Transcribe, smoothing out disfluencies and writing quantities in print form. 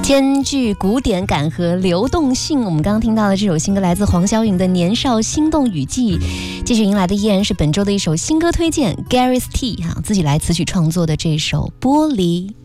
兼具古典感和流动性。我们刚刚听到的这首新歌来自黄霄云的《年少心动雨季》，继续迎来的依然是本周的一首新歌推荐 ，Gareth T 自己来词曲创作的这首《玻璃》。